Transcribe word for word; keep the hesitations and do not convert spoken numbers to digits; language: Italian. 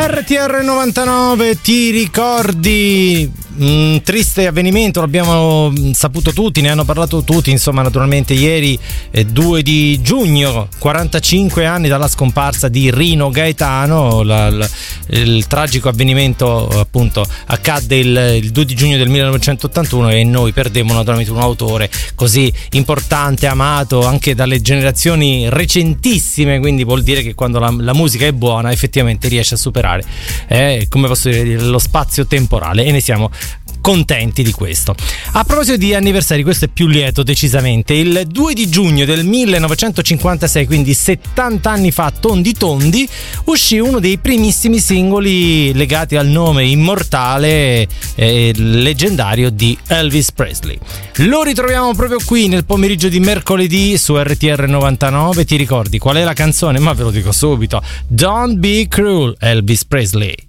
R T R novantanove, ti ricordi? Un triste avvenimento, l'abbiamo saputo tutti, ne hanno parlato tutti, insomma, naturalmente ieri eh, due di giugno, quarantacinque anni dalla scomparsa di Rino Gaetano. La, la, il tragico avvenimento appunto accadde il, il due di giugno del millenovecentottantuno e noi perdemmo naturalmente un autore così importante, amato anche dalle generazioni recentissime, quindi vuol dire che quando la, la musica è buona effettivamente riesce a superare eh, come posso dire, lo spazio temporale, e ne siamo contenti di questo. A proposito di anniversari, questo è più lieto decisamente. Il due di giugno del millenovecentocinquantasei, quindi settanta anni fa tondi tondi, uscì uno dei primissimi singoli legati al nome immortale e leggendario di Elvis Presley. Lo ritroviamo proprio qui nel pomeriggio di mercoledì su R T R novantanove. Ti ricordi qual è la canzone? Ma ve lo dico subito: Don't Be Cruel, Elvis Presley.